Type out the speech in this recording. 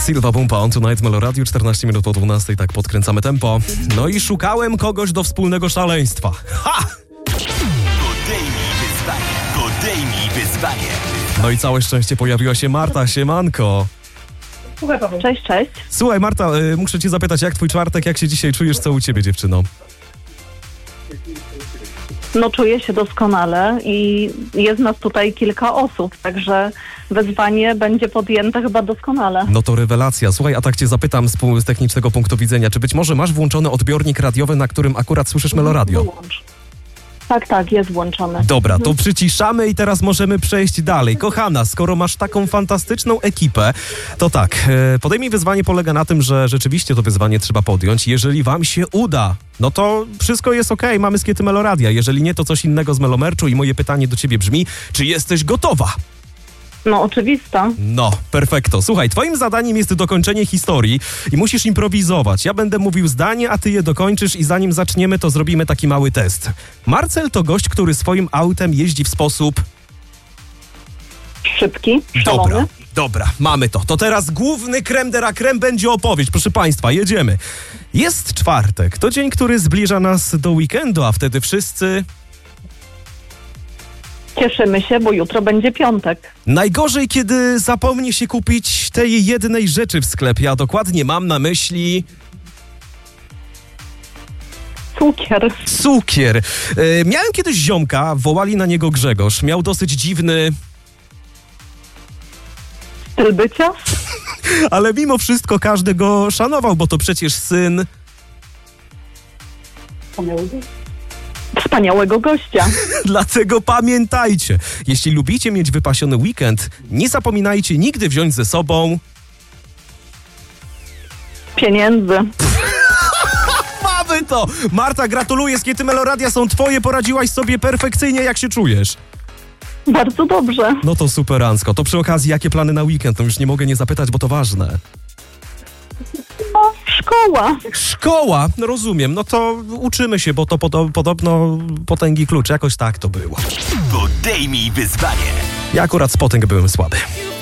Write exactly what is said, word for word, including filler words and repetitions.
Silva Pumpa on Tonight Melo Radio, czternaście minut po dwunastej, tak podkręcamy tempo. No i szukałem kogoś do wspólnego szaleństwa. Ha! Podejmij wyzwanie, podejmij wyzwanie. No i całe szczęście pojawiła się Marta, siemanko. Cześć, cześć. Słuchaj Marta, y, muszę cię zapytać, jak twój czwartek, jak się dzisiaj czujesz, co u ciebie, dziewczyno? No czuję się doskonale i jest nas tutaj kilka osób, także wyzwanie będzie podjęte chyba doskonale. No to rewelacja. Słuchaj, a tak cię zapytam z, pu- z technicznego punktu widzenia, czy być może masz włączony odbiornik radiowy, na którym akurat słyszysz Meloradio? Wyłącz. Tak, tak, jest włączony. Dobra, to przyciszamy i teraz możemy przejść dalej. Kochana, skoro masz taką fantastyczną ekipę, to tak, e, podejmij wyzwanie polega na tym, że rzeczywiście to wyzwanie trzeba podjąć. Jeżeli wam się uda, no to wszystko jest okej, mamy skiety Meloradia. Jeżeli nie, to coś innego z Melomerczu i moje pytanie do ciebie brzmi, czy jesteś gotowa? No oczywista. No, perfekto. Słuchaj, twoim zadaniem jest dokończenie historii i musisz improwizować. Ja będę mówił zdanie, a ty je dokończysz i zanim zaczniemy, to zrobimy taki mały test. Marcel to gość, który swoim autem jeździ w sposób... Szybki, szalony. Dobra, dobra, mamy to. To teraz główny creme de la creme będzie opowieść. Proszę państwa, jedziemy. Jest czwartek. To dzień, który zbliża nas do weekendu, a wtedy wszyscy... Cieszymy się, bo jutro będzie piątek. Najgorzej, kiedy zapomni się kupić tej jednej rzeczy w sklepie, a dokładnie mam na myśli... Cukier. Cukier. E, miałem kiedyś ziomka, wołali na niego Grzegorz. Miał dosyć dziwny... Styl bycia? Ale mimo wszystko każdy go szanował, bo to przecież syn... Wspaniałego gościa. Dlatego pamiętajcie, jeśli lubicie mieć wypasiony weekend, nie zapominajcie nigdy wziąć ze sobą... Pieniędzy. Mamy to! Marta, gratuluję, skiety Meloradia są twoje, poradziłaś sobie perfekcyjnie, jak się czujesz? Bardzo dobrze. No to superancko. To przy okazji, jakie plany na weekend? No już nie mogę nie zapytać, bo to ważne. No, szkoła. Szkoła, no rozumiem, no to uczymy się, bo to podo- podobno potęgi klucz, jakoś tak to było. Podejmij wyzwanie. Ja akurat z potęg byłem słaby.